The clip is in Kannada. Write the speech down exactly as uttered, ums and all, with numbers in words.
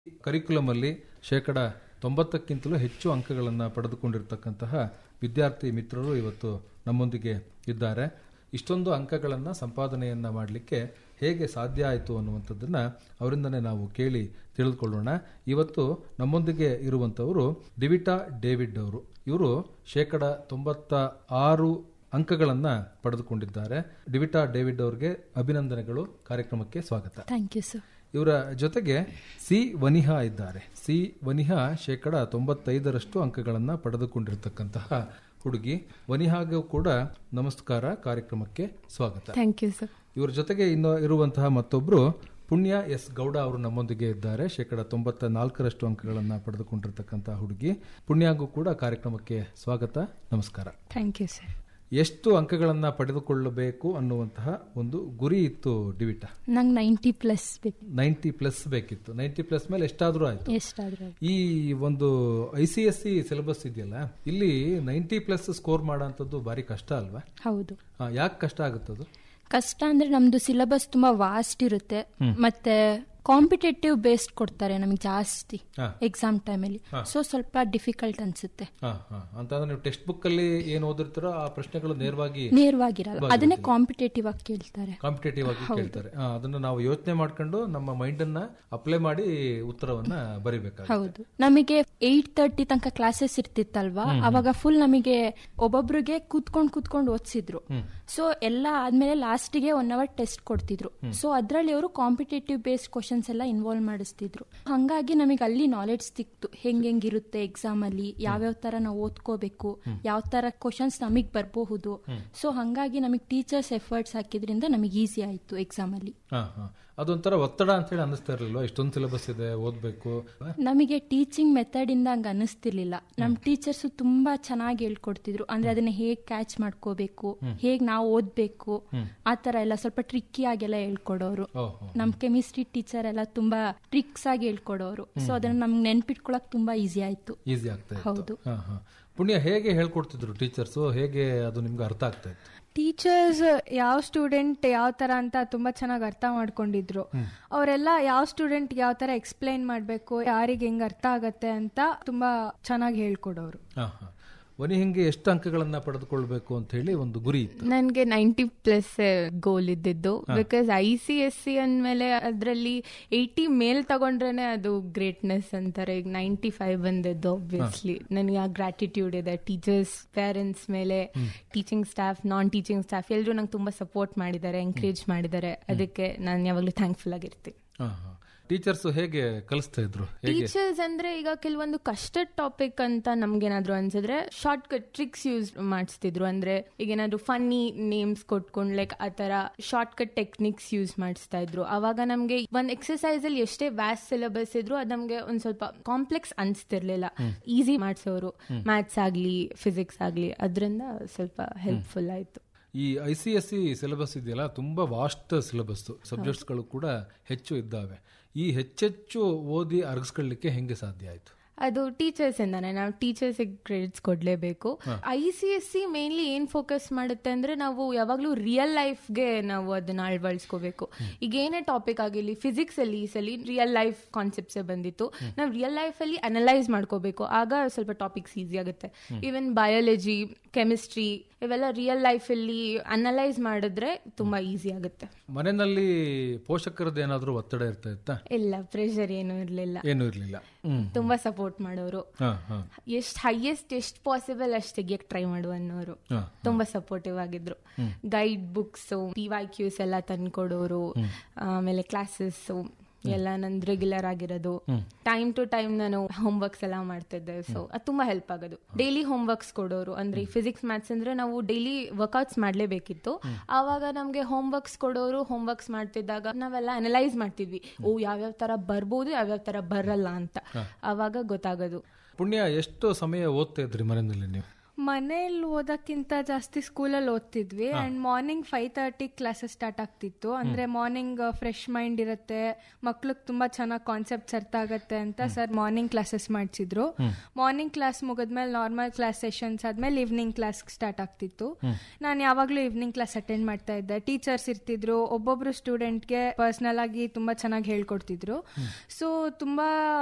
ಕರಿಕ್ಯುಲಮ್ ಅಲ್ಲಿ ಶೇಕಡ ತೊಂಬತ್ತಕ್ಕಿಂತಲೂ ಹೆಚ್ಚು ಅಂಕಗಳನ್ನು ಪಡೆದುಕೊಂಡಿರ್ತಕ್ಕಂತಹ ವಿದ್ಯಾರ್ಥಿ ಮಿತ್ರರು ಇವತ್ತು ನಮ್ಮೊಂದಿಗೆ ಇದ್ದಾರೆ. ಇಷ್ಟೊಂದು ಅಂಕಗಳನ್ನು ಸಂಪಾದನೆಯನ್ನ ಮಾಡಲಿಕ್ಕೆ ಹೇಗೆ ಸಾಧ್ಯ ಆಯಿತು ಅನ್ನುವಂಥದ್ದನ್ನ ಅವರಿಂದನೇ ನಾವು ಕೇಳಿ ತಿಳಿದುಕೊಳ್ಳೋಣ. ಇವತ್ತು ನಮ್ಮೊಂದಿಗೆ ಇರುವಂತವರು ಡಿವಿಟಾ ಡೇವಿಡ್ ಅವರು. ಇವರು ಶೇಕಡ ತೊಂಬತ್ತ ಆರು ಅಂಕಗಳನ್ನ ಪಡೆದುಕೊಂಡಿದ್ದಾರೆ. ಡಿವಿಟಾ ಡೇವಿಡ್ ಅವರಿಗೆ ಅಭಿನಂದನೆಗಳು. ಕಾರ್ಯಕ್ರಮಕ್ಕೆ ಸ್ವಾಗತ. Thank you sir. ಇವರ ಜೊತೆಗೆ ಸಿ ವನಿಹಾ ಇದ್ದಾರೆ. ಸಿ ವನಿಹಾ ಶೇಕಡ ತೊಂಬತ್ತೈದರಷ್ಟು ಅಂಕಗಳನ್ನ ಪಡೆದುಕೊಂಡಿರ್ತಕ್ಕಂತಹ ಹುಡುಗಿ. ವನಿಹಾಗೂ ಕೂಡ ನಮಸ್ಕಾರ, ಕಾರ್ಯಕ್ರಮಕ್ಕೆ ಸ್ವಾಗತ. Thank you sir. ಇವರ ಜೊತೆಗೆ ಇನ್ನು ಇರುವಂತಹ ಮತ್ತೊಬ್ರು ಪುಣ್ಯ ಎಸ್ ಗೌಡ ಅವರು ನಮ್ಮೊಂದಿಗೆ ಇದ್ದಾರೆ. ಶೇಕಡ ತೊಂಬತ್ತ ನಾಲ್ಕರಷ್ಟು ಅಂಕಗಳನ್ನ ಪಡೆದುಕೊಂಡಿರ್ತಕ್ಕಂತಹ ಹುಡುಗಿ. ಪುಣ್ಯಾಗೂ ಕೂಡ ಕಾರ್ಯಕ್ರಮಕ್ಕೆ ಸ್ವಾಗತ, ನಮಸ್ಕಾರ. Thank you sir. ಎಷ್ಟು ಅಂಕಗಳನ್ನ ಪಡೆದುಕೊಳ್ಳಬೇಕು ಅನ್ನುವಂತಹ ಒಂದು ಗುರಿ ಇತ್ತು ಡಿವಿಟಾ? ನಂಗೆ ನೈಂಟಿ ಪ್ಲಸ್ ಬೇಕು. ನೈಂಟಿ ಪ್ಲಸ್ ಬೇಕಿತ್ತು. ನೈಂಟಿ ಪ್ಲಸ್ ಮೇಲೆ ಎಷ್ಟಾದ್ರೂ ಆಯ್ತು. ಎಷ್ಟಾದ್ರೂ ಈ ಒಂದು I C S C syllabus ಇದೆಯಲ್ಲ, ಇಲ್ಲಿ ನೈಂಟಿ ಪ್ಲಸ್ ಸ್ಕೋರ್ ಮಾಡೋಂಥದ್ದು ಬಾರಿ ಕಷ್ಟ ಅಲ್ವಾ? ಹೌದು. ಯಾಕೆ ಕಷ್ಟ ಆಗುತ್ತದು? ಕಷ್ಟ ಅಂದ್ರೆ ನಮ್ದು ಸಿಲೆಬಸ್ ತುಂಬಾ ವಾಸ್ಟ್ ಇರುತ್ತೆ, ಮತ್ತೆ ಕಾಂಪಿಟೇಟಿವ್ ಬೇಸ್ಡ್ ಕೊಡ್ತಾರೆ ನಮಗೆ ಜಾಸ್ತಿ ಎಕ್ಸಾಮ್ ಟೈಮಲ್ಲಿ. ಸೊ ಸ್ವಲ್ಪ ಡಿಫಿಕಲ್ಟ್ ಅನ್ಸುತ್ತೆ. ಅಂತಂದ್ರೆ ನೀವು ಟೆಕ್ಸ್ಟ್ ಬುಕ್ ಅಲ್ಲಿ ಏನ್ ಓದಿರ್ತಾರೋ ಆ ಪ್ರಶ್ನೆಗಳು ನೇರವಾಗಿ ನೇರವಾಗಿರಲ್ಲ, ಅದನ್ನೇ ಕಾಂಪಿಟೇಟಿವ್ ಆಗಿ ಕೇಳ್ತಾರೆ. ಕಾಂಪಿಟೇಟಿವ್ ಆಗಿ ಕೇಳ್ತಾರೆ. ಅದನ್ನ ನಾವು ಯೋಚನೆ ಮಾಡ್ಕೊಂಡು ನಮ್ಮ ಮೈಂಡ್ ಅನ್ನ ಅಪ್ಲೈ ಮಾಡಿ ಉತ್ತರವನ್ನ ಬರಿಬೇಕಾಗುತ್ತೆ. ಹೌದು. ನಮಗೆ ಏಟ್ ತರ್ಟಿ ತನಕ ಕ್ಲಾಸಸ್ ಇರ್ತಿತ್ತಲ್ವಾ, ಅವಾಗ ಫುಲ್ ನಮಗೆ ಒಬ್ಬೊಬ್ರಿಗೆ ಕೂತ್ಕೊಂಡ್ ಕೂತ್ಕೊಂಡು ಓದಿಸಿದ್ರು. ಸೊ ಎಲ್ಲ ಆದ್ಮೇಲೆ ಲಾಸ್ಟ್ಗೆ ಒನ್ ಅವರ್ ಟೆಸ್ಟ್ ಕೊಡ್ತಿದ್ರು. ಸೊ ಅದ್ರಲ್ಲಿ ಅವರು ಕಾಂಪಿಟೇಟಿವ್ ಬೇಸ್ಡ್ ಕ್ವಶನ್ಸ್ ಎಲ್ಲ ಇನ್ವಾಲ್ವ್ ಮಾಡಿಸ್ತಿದ್ರು. ಹಂಗಾಗಿ ನಮಗೆ ಅಲ್ಲಿ ನಾಲೆಡ್ಜ್ ಸಿಕ್ತು, ಹೆಂಗ್ ಹೆಂಗಿರುತ್ತೆ ಎಕ್ಸಾಮ್ ಅಲ್ಲಿ, ಯಾವ್ಯಾವ ತರ ನಾವು ಓದ್ಕೋಬೇಕು, ಯಾವ ತರ ಕ್ವಶನ್ಸ್ ನಮಗ್ ಬರಬಹುದು. ಸೊ ಹಂಗಾಗಿ ನಮಗೆ ಟೀಚರ್ಸ್ ಎಫರ್ಟ್ಸ್ ಹಾಕಿದ್ರಿಂದ ನಮಗೆ ಈಸಿ ಆಯ್ತು ಎಕ್ಸಾಮ್ ಅಲ್ಲಿ. ಅದೊಂಥರ ಒತ್ತಡ ಅಂತ ಹೇಳಿ ಅನ್ನಿಸ್ತಾ ಇರಲಿಲ್ಲ? ಇಷ್ಟೊಂದು ಸಿಲೆಬಸ್ ಇದೆ, ಓದ್ಬೇಕು. ನಮಗೆ ಟೀಚಿಂಗ್ ಮೆಥಡ್ ಇಂದ ಹಂಗ ಅನ್ನಿಸ್ತಿರ್ಲಿಲ್ಲ. ನಮ್ ಟೀಚರ್ಸ್ ತುಂಬಾ ಚೆನ್ನಾಗಿ ಹೇಳ್ಕೊಡ್ತಿದ್ರು. ಅಂದ್ರೆ ಅದನ್ನ ಹೇಗ್ ಕ್ಯಾಚ್ ಮಾಡ್ಕೋಬೇಕು, ಹೇಗ್ ನಾವು ಓದ್ಬೇಕು, ಆತರ ಎಲ್ಲ ಸ್ವಲ್ಪ ಟ್ರಿಕ್ಕಿ ಆಗೆಲ್ಲ ಹೇಳ್ಕೊಡೋರು. ನಮ್ ಕೆಮಿಸ್ಟ್ರಿ ಟೀಚರ್ ಎಲ್ಲ ತುಂಬಾ ಟ್ರಿಕ್ಸ್ ಆಗಿ ಹೇಳ್ಕೊಡೋರು. ಸೊ ಅದನ್ನ ನಮ್ಗೆ ನೆನ್ಪಿಟ್ಕೊಳಕ್ ತುಂಬಾ ಈಸಿ ಆಯ್ತು. ಈಸಿ ಆಗ್ತಾ ಇತ್ತು. ಹೌದು. ಪುಣ್ಯ, ಹೇಗೆ ಹೇಳ್ಕೊಡ್ತಿದ್ರು ಟೀಚರ್ಸ್? ಹೇಗೆ ಅದು ನಿಮ್ಗೆ ಅರ್ಥ ಆಗ್ತಾ ಇತ್ತು? ಟೀಚರ್ಸ್ ಯಾವ ಸ್ಟೂಡೆಂಟ್ ಯಾವ ತರ ಅಂತ ತುಂಬಾ ಚೆನ್ನಾಗಿ ಅರ್ಥ ಮಾಡ್ಕೊಂಡಿದ್ರು. ಅವರೆಲ್ಲ ಯಾವ ಸ್ಟೂಡೆಂಟ್ ಯಾವ ತರ ಎಕ್ಸ್ಪ್ಲೈನ್ ಮಾಡ್ಬೇಕು, ಯಾರಿಗೆ ಹೆಂಗ್ ಅರ್ಥ ಆಗತ್ತೆ ಅಂತ ತುಂಬಾ ಚೆನ್ನಾಗಿ ಹೇಳ್ಕೊಡೋರು. ವನಿ, ಹಿಂಗೆ ಎಷ್ಟು ಅಂಕಗಳನ್ನ ಪಡೆದುಕೊಳ್ಬೇಕು ಅಂತ ಹೇಳಿ ಒಂದು ಗುರಿ ಇತ್ತು? ನನ್ಗೆ ನೈಂಟಿ ಪ್ಲಸ್ ಗೋಲ್ ಇದ್ದಿದ್ದು. Because I C S C ಅಂದ್ಮೇಲೆ ಅದ್ರಲ್ಲಿ ಏಯ್ಟಿ ಮೇಲ್ ತಗೊಂಡ್ರೇನೆ ಅದು ಗ್ರೇಟ್ನೆಸ್ ಅಂತಾರೆ. ಈಗ ನೈಂಟಿ ಫೈವ್ ಬಂದಿದ್ದು ಆಬ್ವಿಯಸ್ಲಿ ನನಗೆ ಆ ಗ್ರಾಟಿಟ್ಯೂಡ್ ಇದೆ ಟೀಚರ್ಸ್, ಪೇರೆಂಟ್ಸ್ ಮೇಲೆ, ಟೀಚಿಂಗ್ ಸ್ಟಾಫ್, ನಾನ್ ಟೀಚಿಂಗ್ ಸ್ಟಾಫ್ ಎಲ್ಲರೂ ನಂಗೆ ತುಂಬಾ ಸಪೋರ್ಟ್ ಮಾಡಿದ್ದಾರೆ, ಎಂಕರೇಜ್ ಮಾಡಿದ್ದಾರೆ. ಅದಕ್ಕೆ ನಾನು ಯಾವಾಗಲೂ ಥ್ಯಾಂಕ್ಫುಲ್ ಆಗಿರ್ತೀನಿ. ಟೀಚರ್ಸ್ ಹೇಗೆ ಕಲಿಸ್ತಾ ಇದ್ರು? ಟೀಚರ್ಸ್ ಅಂದ್ರೆ ಈಗ ಕೆಲವೊಂದು ಕಷ್ಟದ ಟಾಪಿಕ್ ಅಂತ ನಮ್ಗೇನಾದ್ರು ಅನ್ಸಿದ್ರೆ ಶಾರ್ಟ್ ಕಟ್ ಟ್ರಿಕ್ಸ್ ಯೂಸ್ ಮಾಡಿಸ್ತಿದ್ರು. ಅಂದ್ರೆ ಈಗ ಏನಾದ್ರು ಫನ್ನಿ ನೇಮ್ಸ್ ಕೊಟ್ಕೊಂಡ್ ಲೈಕ್ ಆ ತರ ಶಾರ್ಟ್ ಕಟ್ ಟೆಕ್ನಿಕ್ಸ್ ಯೂಸ್ ಮಾಡಿಸ್ತಾ ಇದ್ರು. ಅವಾಗ ನಮ್ಗೆ ಒಂದ್ ಎಕ್ಸರ್ಸೈಸ್ ಅಲ್ಲಿ ಎಷ್ಟೇ ವ್ಯಾಸ್ಟ್ ಸಿಲೆಬಸ್ ಇದ್ರು ಅದು ನಮ್ಗೆ ಒಂದ್ ಸ್ವಲ್ಪ ಕಾಂಪ್ಲೆಕ್ಸ್ ಅನ್ಸ್ತಿರ್ಲಿಲ್ಲ. ಈಸಿ ಮಾಡ್ಸೋರು, ಮ್ಯಾಥ್ಸ್ ಆಗ್ಲಿ ಫಿಸಿಕ್ಸ್ ಆಗ್ಲಿ. ಅದ್ರಿಂದ ಸ್ವಲ್ಪ ಹೆಲ್ಪ್ಫುಲ್ ಆಯ್ತು. ಈ I C S C syllabus ಇದೆಯಲ್ಲ, ತುಂಬಾ ವಾಸ್ಟ್ ಸಿಲೆಬಸ್, ಸಬ್ಜೆಕ್ಟ್ಸ್ ಗಳು ಕೂಡ ಹೆಚ್ಚು ಇದ್ದಾವೆ. ಈ ಹೆಚ್ಚೆಚ್ಚು ಓದಿ ಅರಗಿಸ್ಕೊಳ್ಳಿಕ್ಕೆ ಹೆಂಗೆ ಸಾಧ್ಯ ಆಯ್ತು? ಅದು ಟೀಚರ್ಸ್ ಇಂದಾನೆ. ನಾವು teachers credits ಕೊಡ್ಲೇಬೇಕು. I C S C mainly ಏನ್ ಫೋಕಸ್ ಮಾಡುತ್ತೆ ಅಂದ್ರೆ ನಾವು ಯಾವಾಗ್ಲೂ ರಿಯಲ್ ಲೈಫ್ಗೆ ನಾವು ಅದನ್ನ ಅಳವಡಿಸ್ಕೋಬೇಕು. ಈಗ ಏನೇ ಟಾಪಿಕ್ ಆಗಿರ್ಲಿ, ಫಿಸಿಕ್ಸ್ ಅಲ್ಲಿ ಈ ಸಲ ರಿಯಲ್ ಲೈಫ್ ಕಾನ್ಸೆಪ್ಟ್ಸ್ ಬಂದಿತ್ತು. ನಾವು ರಿಯಲ್ ಲೈಫ್ ಅಲ್ಲಿ ಅನಲೈಸ್ ಮಾಡ್ಕೋಬೇಕು, ಆಗ ಸ್ವಲ್ಪ ಟಾಪಿಕ್ಸ್ ಈಸಿ ಆಗುತ್ತೆ. ಈವನ್ ಬಯಾಲಜಿ, ಕೆಮಿಸ್ಟ್ರಿ ಇವೆಲ್ಲ ರಿಯಲ್ ಲೈಫ್ ಅಲ್ಲಿ ಅನಲೈಸ್ ಮಾಡಿದ್ರೆ ತುಂಬಾ ಈಸಿ ಆಗುತ್ತೆ. ಮನೆಯಲ್ಲಿ ಪೋಷಕರದ್ದು ಏನಾದ್ರೂ ಒತ್ತಡ ಇರ್ತಾ ಇತ್ತಾ? ಇಲ್ಲ, ಪ್ರೆಷರ್ ಏನು ಇರ್ಲಿಲ್ಲ. ಏನು ಇರ್ಲಿಲ್ಲ. ತುಂಬಾ ಸಪೋರ್ಟ್ ಮಾಡೋರು. ಎಷ್ಟ್ ಹೈಯೆಸ್ಟ್ ಎಷ್ಟ್ ಪಾಸಿಬಲ್ ಅಷ್ಟ್ ತೆಗಿಯಕ್ ಟ್ರೈ ಮಾಡುವ ಅನ್ನೋರು. ತುಂಬಾ ಸಪೋರ್ಟಿವ್ ಆಗಿದ್ರು. Guide books, P Y Qs ಎಲ್ಲ ತಂದ್ಕೊಡೋರು. ಆಮೇಲೆ ಕ್ಲಾಸಸ್ ಎಲ್ಲ ನಂದು ರೆಗ್ಯುಲರ್ ಆಗಿರೋದು. ಟೈಮ್ ಟು ಟೈಮ್ ನಾನು ಹೋಮ್ ವರ್ಕ್ಸ್ ಎಲ್ಲ ಮಾಡ್ತಿದ್ದೆ. ಸೊ ಅದು ತುಂಬಾ ಹೆಲ್ಪ್ ಆಗೋದು. ಡೈಲಿ ಹೋಮ್ ವರ್ಕ್ಸ್ ಕೊಡೋರು. ಅಂದ್ರೆ ಫಿಸಿಕ್ಸ್ ಮ್ಯಾಥ್ಸ್ ಅಂದ್ರೆ ನಾವು ಡೈಲಿ ವರ್ಕ್ಔಟ್ಸ್ ಮಾಡ್ಲೇಬೇಕಿತ್ತು. ಆವಾಗ ನಮ್ಗೆ ಹೋಮ್ ವರ್ಕ್ಸ್ ಕೊಡೋರು. ಹೋಮ್ ವರ್ಕ್ಸ್ ಮಾಡ್ತಿದ್ದಾಗ ನಾವೆಲ್ಲ ಅನಲೈಸ್ ಮಾಡ್ತಿದ್ವಿ. ಓ, ಯಾವ್ಯಾವ ತರ ಬರ್ಬೋದು, ಯಾವ್ಯಾವ ತರ ಬರಲ್ಲ ಅಂತ. ಅವಾಗ ಗೊತ್ತಾಗೋದು. ಪುಣ್ಯ, ಎಷ್ಟು ಸಮಯ ಓದ್ತಾ ಇದ್ರಿ ಮನೆಯಲ್ಲಿ ನೀವು? ಮನೇಲಿ ಓದಕ್ಕಿಂತ ಜಾಸ್ತಿ ಸ್ಕೂಲಲ್ಲಿ ಓದ್ತಿದ್ವಿ and morning five thirty classes start ಆಗ್ತಿತ್ತು. ಅಂದ್ರೆ ಮಾರ್ನಿಂಗ್ ಫ್ರೆಶ್ ಮೈಂಡ್ ಇರುತ್ತೆ, ಮಕ್ಳಿಗೆ ತುಂಬಾ ಚೆನ್ನಾಗಿ ಕಾನ್ಸೆಪ್ಟ್ಸ್ ಅರ್ಥ ಆಗತ್ತೆ ಅಂತ ಸರ್ ಮಾರ್ನಿಂಗ್ ಕ್ಲಾಸಸ್ ಮಾಡಿಸಿದ್ರು. ಮಾರ್ನಿಂಗ್ ಕ್ಲಾಸ್ ಮುಗಿದ್ಮೇಲೆ ನಾರ್ಮಲ್ ಕ್ಲಾಸ್ ಸೆಷನ್ಸ್ ಆದ್ಮೇಲೆ ಈವ್ನಿಂಗ್ ಕ್ಲಾಸ್ ಸ್ಟಾರ್ಟ್ ಆಗ್ತಿತ್ತು. ನಾನು ಯಾವಾಗ್ಲೂ ಈವ್ನಿಂಗ್ ಕ್ಲಾಸ್ ಅಟೆಂಡ್ ಮಾಡ್ತಾ ಇದ್ದೆ. ಟೀಚರ್ಸ್ ಇರ್ತಿದ್ರು, ಒಬ್ಬೊಬ್ರು ಸ್ಟೂಡೆಂಟ್ಗೆ ಪರ್ಸನಲ್ ಆಗಿ ತುಂಬಾ ಚೆನ್ನಾಗಿ ಹೇಳ್ಕೊಡ್ತಿದ್ರು. ಸೊ ತುಂಬಾ